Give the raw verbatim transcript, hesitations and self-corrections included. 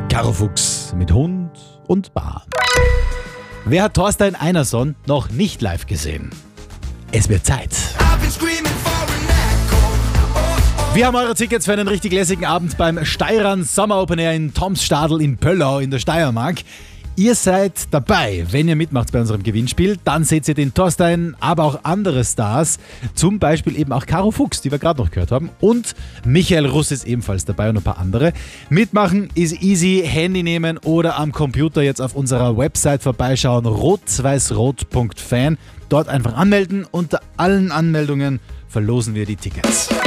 Caro Fuchs mit Hund und Bar. Wer hat Thorstein Einerson noch nicht live gesehen? Es wird Zeit. Wir haben eure Tickets für einen richtig lässigen Abend beim Steirern Sommer Open Air in Tomsstadl in Pöllau in der Steiermark. Ihr seid dabei, wenn ihr mitmacht bei unserem Gewinnspiel. Dann seht ihr den Thorstein, aber auch andere Stars. Zum Beispiel eben auch Caro Fuchs, die wir gerade noch gehört haben. Und Michael Russ ist ebenfalls dabei und ein paar andere. Mitmachen ist easy. Handy nehmen oder am Computer jetzt auf unserer Website vorbeischauen. rot weiß rot punkt fan. Dort einfach anmelden. Unter allen Anmeldungen verlosen wir die Tickets.